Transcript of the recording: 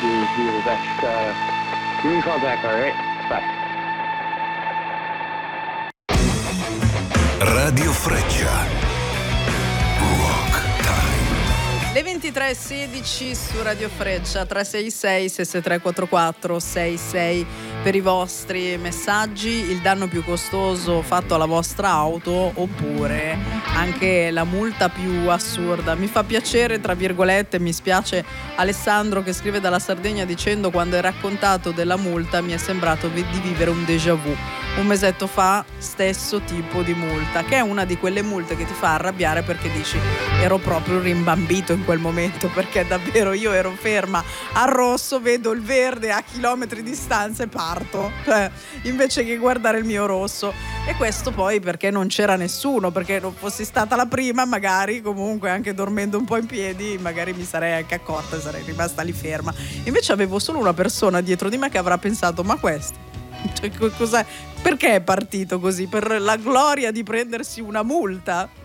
do the best. Give me a call back, all right? Bye. Radio Freccia. Rock Time. Le 23:16 su Radio Freccia, 366 6344 66 per i vostri messaggi. Il danno più costoso fatto alla vostra auto, oppure anche la multa più assurda. Mi fa piacere, tra virgolette, mi spiace Alessandro che scrive dalla Sardegna dicendo: quando hai raccontato della multa mi è sembrato di vivere un déjà vu. Un mesetto fa, stesso tipo di multa, che è una di quelle multe che ti fa arrabbiare perché dici: ero proprio rimbambito in quel momento, perché davvero io ero ferma al rosso, vedo il verde a chilometri di distanza e parto, cioè, invece che guardare il mio rosso. E questo poi perché non c'era nessuno, perché non fossi stata la prima, magari comunque anche dormendo un po' in piedi, magari mi sarei anche accorta e sarei rimasta lì ferma. Invece avevo solo una persona dietro di me che avrà pensato: ma questo, cioè, perché è partito così? Per la gloria di prendersi una multa?